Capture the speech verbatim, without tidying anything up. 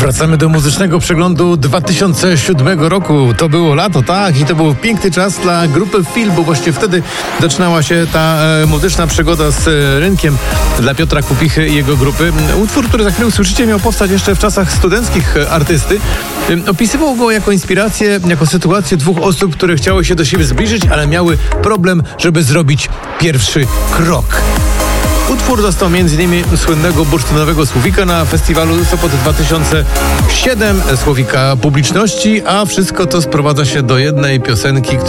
Wracamy do muzycznego przeglądu dwa tysiące siódmego roku. To było lato, tak, i to był piękny czas dla grupy Feel, bo właśnie wtedy zaczynała się ta e, muzyczna przygoda z e, rynkiem dla Piotra Kupichy i jego grupy. Utwór, który za chwilę usłyszycie, miał powstać jeszcze w czasach studenckich e, artysty. E, opisywał go jako inspirację, jako sytuację dwóch osób, które chciały się do siebie zbliżyć, ale miały problem, żeby zrobić pierwszy krok. Utwór dostał między innymi słynnego bursztynowego Słowika na festiwalu Sopot dwa tysiące siedem, Słowika publiczności, a wszystko to sprowadza się do jednej piosenki,